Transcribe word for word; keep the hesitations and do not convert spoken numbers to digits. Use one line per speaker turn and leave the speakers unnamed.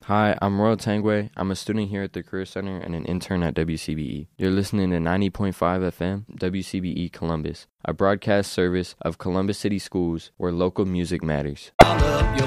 Hi, I'm Royal Tangway. I'm a student here at the Career Center and an intern at W C B E. You're listening to ninety point five F M, W C B E Columbus, a broadcast service of Columbus City Schools where local music matters.
All of your